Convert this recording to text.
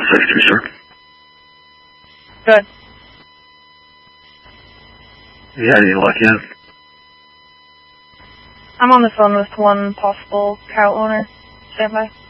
6-2, sir. Good. You had any luck yet? I'm on the phone with one possible cow owner. Stand by.